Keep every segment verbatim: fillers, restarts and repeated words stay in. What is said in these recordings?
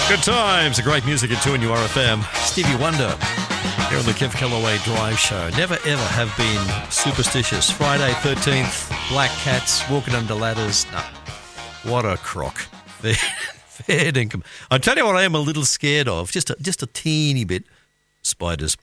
Good times, the great music at two N U R F M. Stevie Wonder here on the Kev Callaway Drive Show. Never ever have been superstitious. Friday thirteenth, black cats walking under ladders. No, what a crock. Fair, fair dinkum. I tell you what I am a little scared of, just a, just a teeny bit, spiders.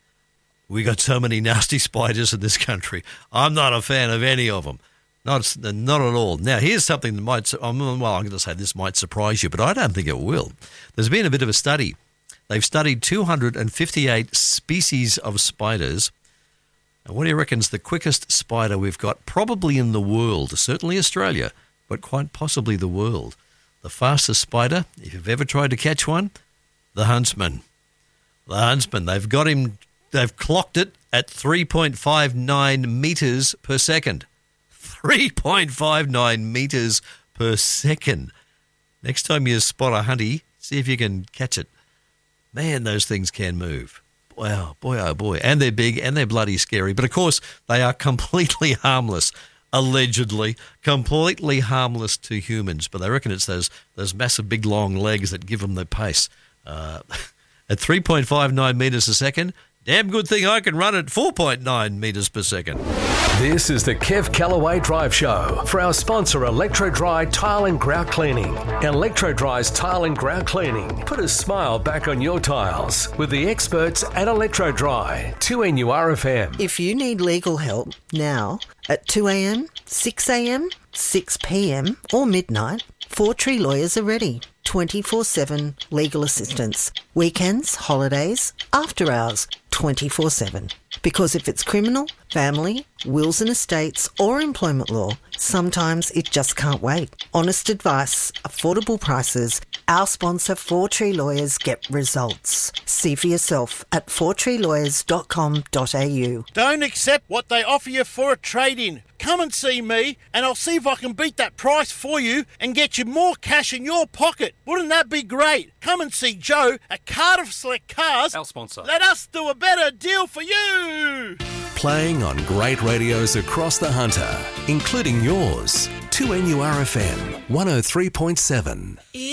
We got so many nasty spiders in this country. I'm not a fan of any of them. Not, not at all. Now, here's something that might, well, I'm going to say this might surprise you, but I don't think it will. There's been a bit of a study. They've studied two hundred fifty-eight species of spiders. And what do you reckon's the quickest spider we've got? Probably in the world, certainly Australia, but quite possibly the world. The fastest spider, if you've ever tried to catch one, the huntsman. The huntsman. They've got him, they've clocked it at three point five nine metres per second. three point five nine metres per second. Next time you spot a hunty, see if you can catch it. Man, those things can move. Wow, boy, oh boy. And they're big and they're bloody scary. But of course, they are completely harmless, allegedly, completely harmless to humans. But they reckon it's those, those massive big long legs that give them the pace. Uh, at three point five nine metres a second, damn good thing I can run at four point nine metres per second. This is the Kev Callaway Drive Show for our sponsor, Electro-Dry Tile and Grout Cleaning. Electro-Dry's Tile and Grout Cleaning. Put a smile back on your tiles with the experts at Electro-Dry. two N U R F M. If you need legal help now at two a.m, six a.m, six p.m. or midnight, Four Tree Lawyers are ready. twenty-four seven legal assistance. Weekends, holidays, after hours, twenty-four seven. Because if it's criminal, family, wills and estates or employment law, sometimes it just can't wait. Honest advice, affordable prices. Our sponsor, Four Tree Lawyers, get results. See for yourself at four tree lawyers dot com dot a u. Don't accept what they offer you for a trade-in. Come and see me and I'll see if I can beat that price for you and get you more cash in your pocket. Wouldn't that be great? Come and see Joe at Cardiff Select Cars. Our sponsor. Let us do a better deal for you. Playing on great radios across the Hunter, including yours. two N U R F M one oh three point seven.